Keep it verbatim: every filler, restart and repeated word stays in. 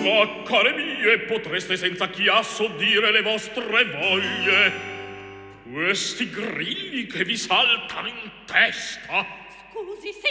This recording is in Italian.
Ma care mie, potreste senza chiasso dire le vostre voglie. Questi grilli che vi saltano in testa. Scusi, se